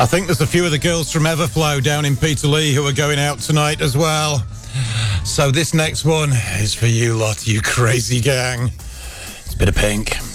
I think there's a few of the girls from Everflow down in Peterlee who are going out tonight as well. So this next one is for you lot, you crazy gang. It's a bit of Pink.